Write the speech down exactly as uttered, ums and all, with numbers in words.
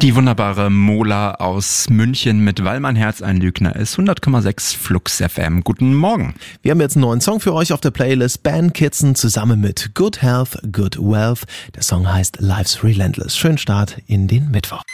Die wunderbare Mola aus München mit Weil mein Herz ein Lügner ist. hundert Komma sechs Flux F M. Guten Morgen. Wir haben jetzt einen neuen Song für euch auf der Playlist. Ben Kitson zusammen mit Good Health, Good Wealth. Der Song heißt Life's Relentless. Schönen Start in den Mittwoch.